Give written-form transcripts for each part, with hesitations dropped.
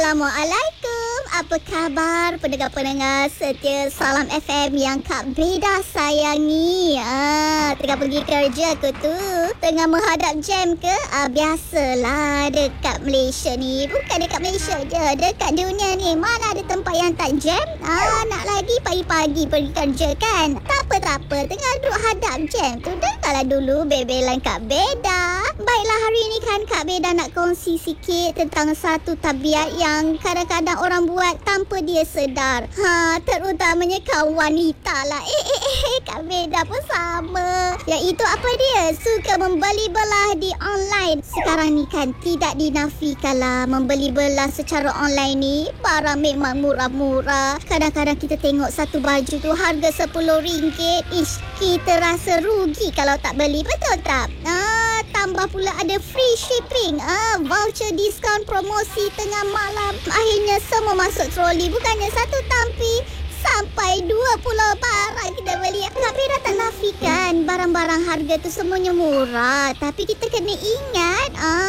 Assalamualaikum. Apa khabar pendengar-pendengar setia Salam FM yang Kak Beda sayangi? Tengah pergi kerja ke tu? Tengah menghadap jam ke? Biasalah dekat Malaysia ni. Bukan dekat Malaysia je, dekat dunia ni mana ada tempat yang tak jam? Nak lagi pagi-pagi pergi kerja kan? Tak apa. Tengah duduk hadap jam tu, dengarlah dulu bebelan Kak Beda. Baiklah, hari ni kan Kak Beda nak kongsi sikit tentang satu tabiat yang kadang-kadang orang buat tanpa dia sedar. Terutamanya kaum wanita lah. Kak Beda pun sama. Iaitu apa dia? Suka membeli belah di online. Sekarang ni kan tidak dinafikan lah, membeli belah secara online ni barang memang murah-murah. Kadang-kadang kita tengok satu baju tu harga RM10. Kita rasa rugi kalau tak beli, betul tak? Tambah pula ada free shipping, voucher diskaun promosi tengah malam. Akhirnya semua masuk troli, bukannya satu tampi, sampai 20 barang kita beli. Kak Beda tak nafikan barang-barang harga tu semuanya murah, tapi kita kena ingat,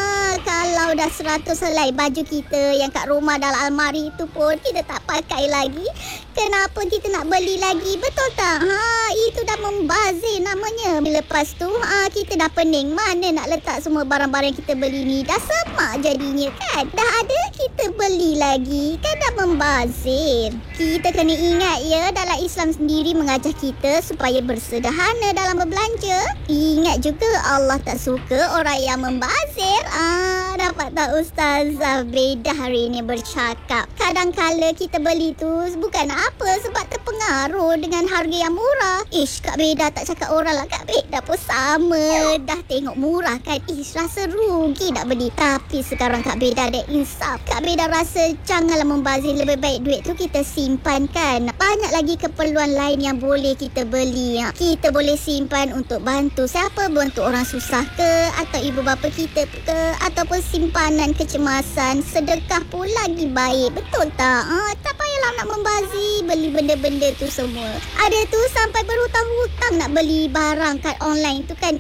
kalau dah 100 helai baju kita yang kat rumah dalam almari tu pun kita tak pakai lagi, kenapa kita nak beli lagi, betul tak? Itu dah membazir namanya. Lepas tu kita dah pening, mana nak letak semua barang-barang yang kita beli ni? Dah semak jadinya kan? Dah ada kita beli lagi, kan dah membazir. Kita kena ingat ya, dalam Islam sendiri mengajar kita supaya bersederhana dalam berbelanja. Ingat juga Allah tak suka orang yang membazir. Dapat tak Ustazah Beda hari ini bercakap, kadang-kala kita beli tu bukan apa sebab terpengaruh dengan harga yang murah. Kak Beda tak cakap orang lah, Kak Beda pun sama. Dah tengok murah kan, rasa rugi nak beli. Tapi sekarang Kak Beda ada insaf. Kak Beda rasa janganlah membazir, lebih baik duit tu kita simpan kan. Banyak lagi keperluan lain yang boleh kita beli. Kita boleh simpan untuk bantu siapa, bantu orang susah ke, atau ibu bapa kita ke, ataupun simpanan kecemasan. Sedekah pun lagi baik, betul tak? Tak payahlah nak membazir beli benda-benda tu semua. Ada tu sampai berhutang-hutang nak beli barang kat online tu kan.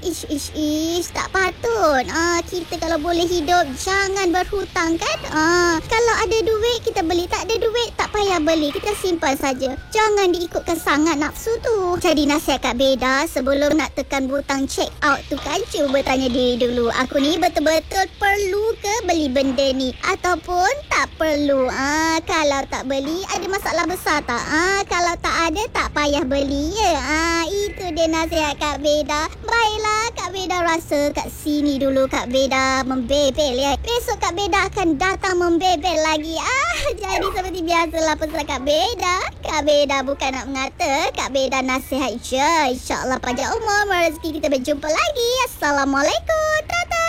Tak patut. Kita kalau boleh hidup jangan berhutang kan. Kalau ada duit kita beli, tak ada duit tak payah beli, kita simpan saja. Jangan diikutkan sangat nafsu tu. Jadi nasihat Kak Beda, sebelum nak tekan butang check out tu kan, cuba tanya diri dulu, aku ni betul-betul perlu ke beli benda ni ataupun tak perlu. Kalau tak beli ada masalah besar tak? Kalau tak ada tak payah beli ya. Itu dia nasihat Kak Beda. Baiklah, Kak Beda rasa kat sini dulu Kak Beda membebel ya. Besok Kak Beda akan datang membebel lagi. Jadi seperti biasalah pesan Kak Beda. Kak Beda bukan nak mengata, Kak Beda nasihat je. InsyaAllah panjang umur, rezeki kita berjumpa lagi. Assalamualaikum.